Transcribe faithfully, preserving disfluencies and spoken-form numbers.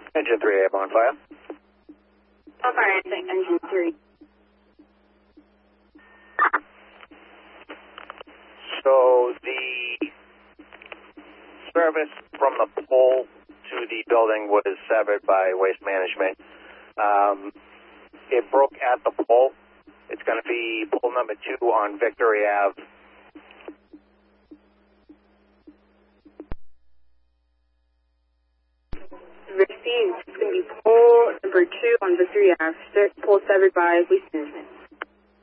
Engine three, I'm on fire. On fire, I think engine three. So the service from the pole to the building was severed by Waste Management. Um, it broke at the pole. It's going to be pole number two on Victory Avenue. Received. It's going to be pole number two on Victory Avenue. Pole severed by Waste Management.